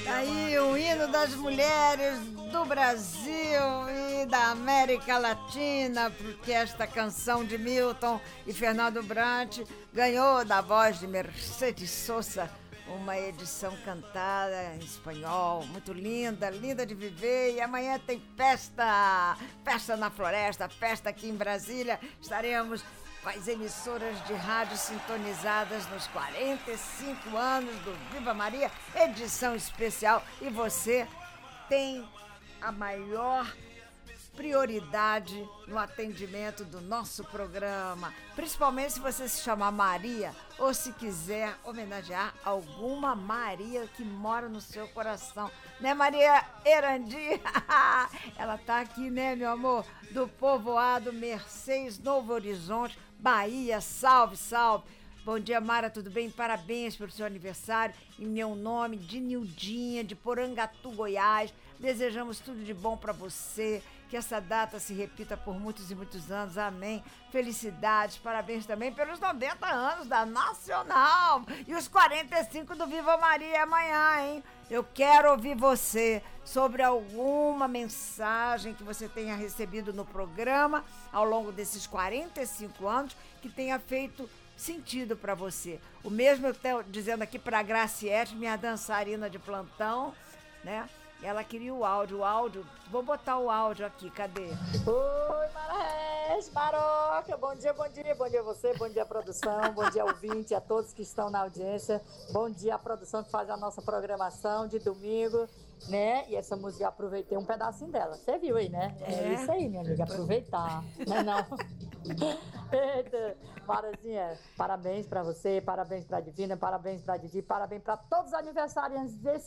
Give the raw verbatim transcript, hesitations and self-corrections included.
Aí o hino das mulheres do Brasil e da América Latina, porque esta canção de Milton e Fernando Brant ganhou da voz de Mercedes Sosa uma edição cantada em espanhol, muito linda, linda de viver. E amanhã tem festa, festa na Floresta, festa aqui em Brasília. Estaremos com as emissoras de rádio sintonizadas nos quarenta e cinco anos do Viva Maria, edição especial. E você tem a maior prioridade no atendimento do nosso programa, principalmente se você se chamar Maria ou se quiser homenagear alguma Maria que mora no seu coração, né, Maria Erandi? Ela tá aqui, né, meu amor, do povoado Mercês, Novo Horizonte, Bahia. Salve, salve. Bom dia, Mara, tudo bem? Parabéns pelo seu aniversário. Em meu nome, de Nildinha, de Porangatu, Goiás, desejamos tudo de bom para você, que essa data se repita por muitos e muitos anos. Amém. Felicidades, parabéns também pelos noventa anos da Nacional e os quarenta e cinco do Viva Maria amanhã, hein? Eu quero ouvir você sobre alguma mensagem que você tenha recebido no programa ao longo desses quarenta e cinco anos que tenha feito sentido para você. O mesmo eu estou dizendo aqui para a Graciete, minha dançarina de plantão, né? Ela queria o áudio, o áudio, vou botar o áudio aqui, cadê? Oi, Marés, Maroca, bom dia, bom dia, bom dia a você, bom dia a produção, bom dia ouvinte, a todos que estão na audiência, bom dia a produção que faz a nossa programação de domingo, né? E essa música, eu aproveitei um pedacinho dela, você viu aí, né? É, é isso aí, minha amiga, aproveitar, não é não? Eita, Marazinha, parabéns pra você, parabéns pra Divina, parabéns pra Didi, parabéns pra todos os aniversariantes desse